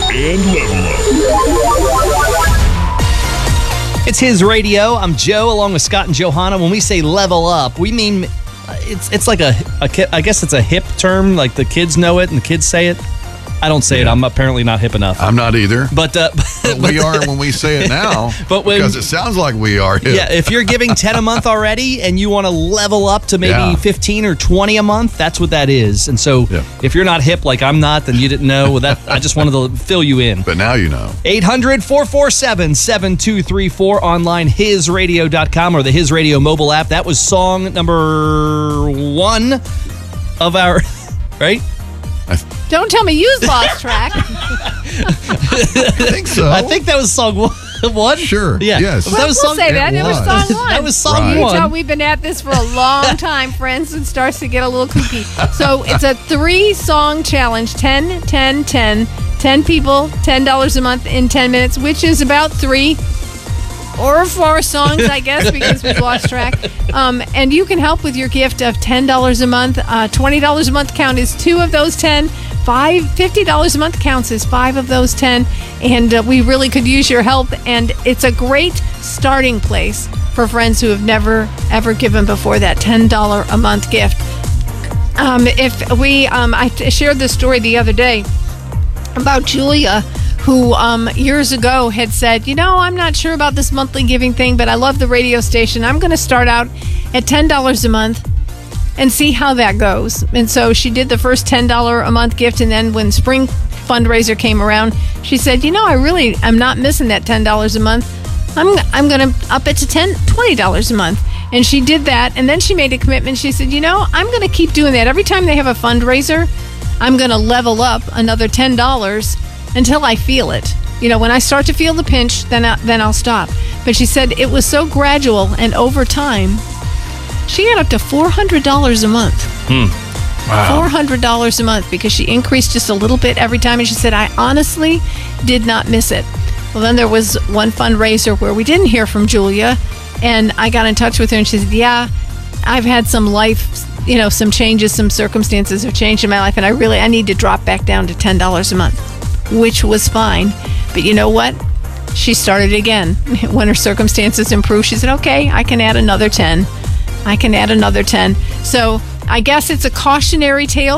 and Level Up. It's His Radio. I'm Joe, along with Scott and Johanna. When we say level up, we mean it's like I guess it's a hip term. Like the kids know it and the kids say it. I don't say it. I'm apparently not hip enough. I'm not either. But we are when we say it now. Because it sounds like we are hip. Yeah, if you're giving 10 a month already and you want to level up to maybe 15 or 20 a month, that's what that is. And so if you're not hip like I'm not, then you didn't know. Well, I just wanted to fill you in. But now you know. 800-447-7234, online hisradio.com or the His Radio mobile app. That was song number 1 of our, right? Don't tell me you lost track. I think so. I think that was song 1. Sure. Yeah. Yes. Well, we'll say that. It was song 1. That was song 1. You tell we've been at this for a long time, friends. It starts to get a little creepy. So it's a 3-song challenge. 10, 10, 10. 10 people, $10 a month in 10 minutes, which is about 3 or 4 songs, I guess, because we've lost track. And you can help with your gift of $10 a month. $20 a month count is 2 of those 10. $50 a month counts as 5 of those 10. And we really could use your help. And it's a great starting place for friends who have never, ever given before that $10 a month gift. I shared this story the other day about Julia, who years ago had said, I'm not sure about this monthly giving thing, but I love the radio station. I'm going to start out at $10 a month and see how that goes. And so she did the first $10 a month gift, and then when spring fundraiser came around, she said, I'm not missing that $10 a month. I'm going to up it to $20 a month. And she did that, and then she made a commitment. She said, I'm going to keep doing that. Every time they have a fundraiser, I'm going to level up another $10 until I feel it. When I start to feel the pinch, then I'll stop. But she said it was so gradual, and over time, she got up to $400 a month. Wow. $400 a month, because she increased just a little bit every time. And she said, I honestly did not miss it. Well, then there was one fundraiser where we didn't hear from Julia, and I got in touch with her, and she said, I've had some life, some changes, some circumstances have changed in my life, and I need to drop back down to $10 a month, which was fine. But you know what? She started again. When her circumstances improved, she said, okay, I can add another 10. So I guess it's a cautionary tale